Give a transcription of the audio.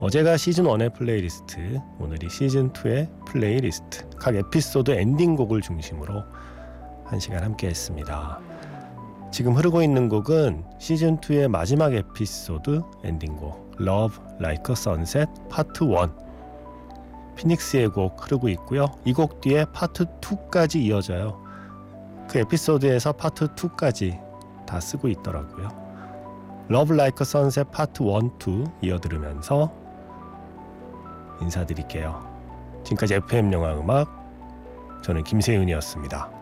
어제가 시즌1의 플레이리스트, 오늘이 시즌2의 플레이리스트. 각 에피소드 엔딩곡을 중심으로 1시간 함께 했습니다. 지금 흐르고 있는 곡은 시즌2의 마지막 에피소드 엔딩곡 Love Like a Sunset 파트 1 피닉스의 곡 흐르고 있고요. 이 곡 뒤에 파트 2까지 이어져요. 그 에피소드에서 파트 2까지 다 쓰고 있더라고요. Love Like a Sunset 파트 1, 2 이어 들으면서 인사드릴게요. 지금까지 FM 영화 음악, 저는 김세윤이었습니다.